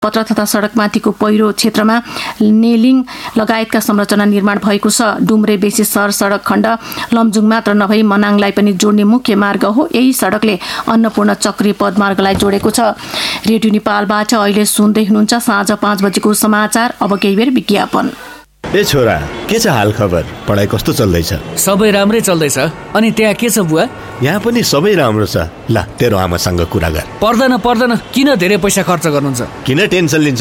पत्र तथा सडकमाथिको पहिरो क्षेत्रमा नेलिङ लगायतका संरचना निर्माण भएको छ। डुम्रे बेसी सहर सडक खण्ड लमजुङ मात्र नभई मनाङलाई पनि जोड्ने मुख्य मार्ग हो। यही सडकले अन्नपूर्ण चक्री पदमार्गलाई जोडेको छ। रेडियो नेपालबाट अहिले सुन्दै हुनुहुन्छ साँझ 5 बजेको समाचार। अब केही बेर विज्ञापन। ए छोरा, के छ हाल खबर? पढाइ कस्तो चल्दैछ? सबै राम्रै चल्दैछ। अनि त्यहाँ के छ बुवा? यहाँ पनि सबै राम्रो छ। ल तेरो आमासँग कुरा गर। पर्दैन किन धेरै पैसा खर्च गर्नुहुन्छ? किन टेन्सन लिन्छ?